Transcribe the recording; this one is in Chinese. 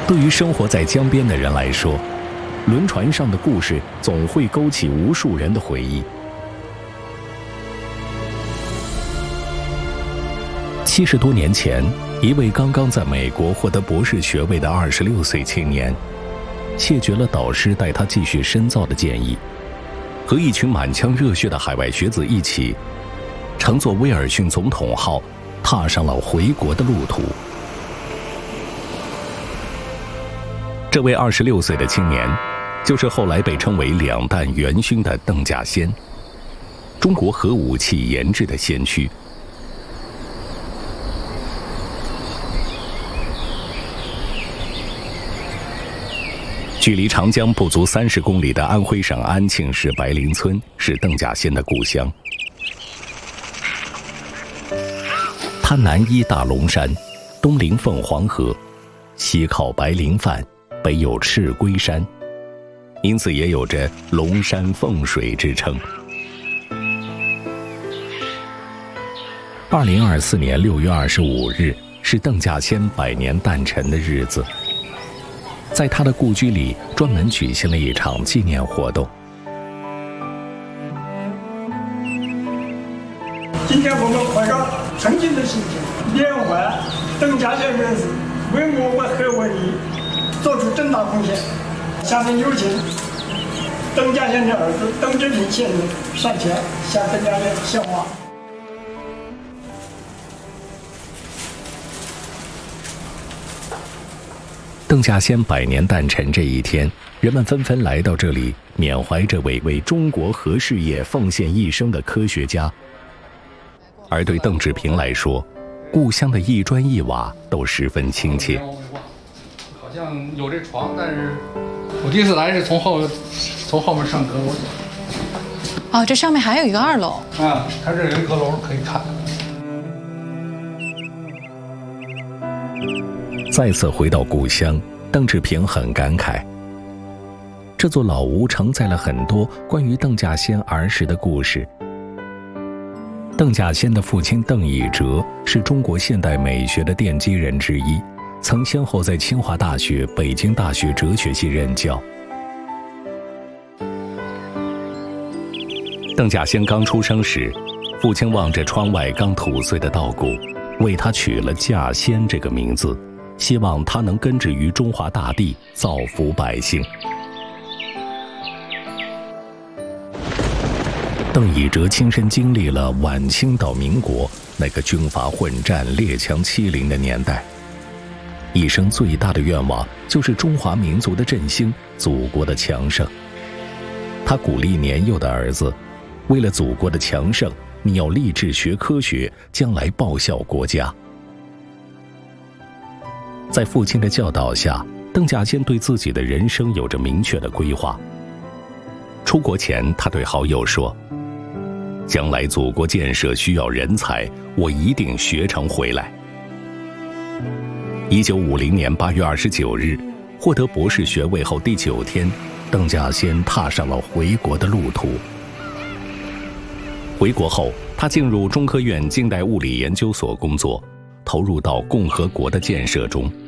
对于生活在江边的人来说，轮船上的故事总会勾起无数人的回忆。70多年前，一位刚刚在美国获得博士学位的26岁青年，谢绝了导师带他继续深造的建议，和一群满腔热血的海外学子一起，乘坐威尔逊总统号，踏上了回国的路途。这位26岁的青年，就是后来被称为2弹元勋的邓稼先，中国核武器研制的先驱。距离长江不足30公里的安徽省安庆市白林村是邓稼先的故乡。它南依大龙山，东临凤凰河，西靠白林泛，北有赤龟山，因此也有着龙山凤水之称。2024年6月25日是邓稼先100年诞辰的日子，在他的故居里专门举行了一场纪念活动。 今天我们怀着纯净的心情，缅怀邓稼先人士为我国核武力做出重大贡献。下面有请邓稼先的儿子邓志平先生上前向邓稼先献花。 邓稼先100年诞辰这一天，人们纷纷来到这里，缅怀这位为中国核事业奉献一生的科学家。而对邓志平来说，故乡的一砖一瓦都十分亲切。 好像有这床，但是我第一次来是从后面上阁楼。 哦，这上面还有一个2楼。 啊，它这有一阁楼可以看。 再次回到故乡，邓志平很感慨。这座老屋承载了很多关于邓稼先儿时的故事。邓稼先的父亲邓以哲是中国现代美学的奠基人之一，曾先后在清华大学、北京大学哲学系任教。邓稼先刚出生时，父亲望着窗外刚吐穗的稻谷，为他取了稼先这个名字，希望他能根植于中华大地，造福百姓。邓以哲亲身经历了晚清到民国那个军阀混战、列强欺凌的年代，一生最大的愿望就是中华民族的振兴，祖国的强盛。他鼓励年幼的儿子，为了祖国的强盛，你要立志学科学，将来报效国家。在父亲的教导下，邓稼先对自己的人生有着明确的规划。出国前，他对好友说：“将来祖国建设需要人才，我一定学成回来。”1950年8月29日，获得博士学位后第9天，邓稼先踏上了回国的路途。回国后，他进入中科院近代物理研究所工作，投入到共和国的建设中。